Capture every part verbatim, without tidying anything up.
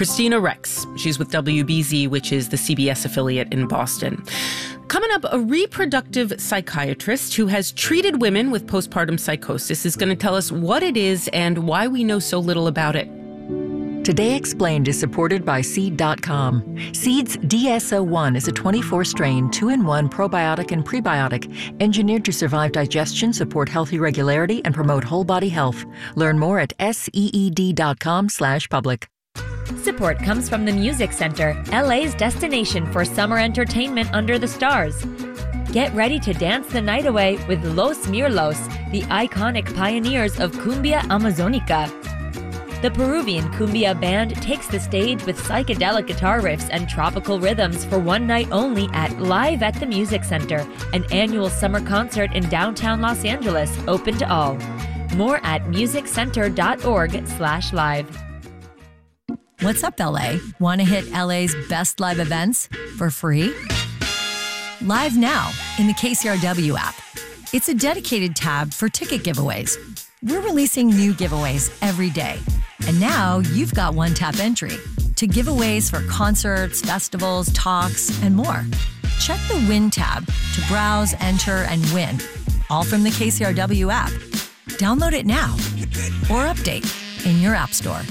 Christina Rex. She's with W B Z, which is the C B S affiliate in Boston. Coming up, a reproductive psychiatrist who has treated women with postpartum psychosis is going to tell us what it is and why we know so little about it. Today Explained is supported by Seed dot com. Seed's D S O one is a twenty-four strain, two in one probiotic and prebiotic, engineered to survive digestion, support healthy regularity, and promote whole body health. Learn more at seed dot com slash public. Support comes from the Music Center, L A's destination for summer entertainment under the stars. Get ready to dance the night away with Los Mirlos, the iconic pioneers of Cumbia Amazonica. The Peruvian cumbia band takes the stage with psychedelic guitar riffs and tropical rhythms for one night only at Live at the Music Center, an annual summer concert in downtown Los Angeles, open to all. More at music center dot org slash live. What's up, L A? Want to hit L A's best live events for free? Live now in the K C R W app. It's a dedicated tab for ticket giveaways. We're releasing new giveaways every day. And now you've got one-tap entry to giveaways for concerts, festivals, talks, and more. Check the Win tab to browse, enter, and win, all from the K C R W app. Download it now or update in your app store.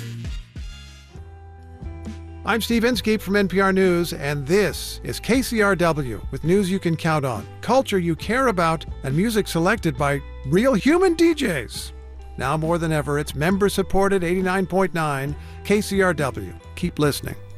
I'm Steve Inskeep from N P R News, and this is K C R W with news you can count on, culture you care about, and music selected by real human D Js. Now more than ever, it's member-supported eighty-nine point nine K C R W. Keep listening.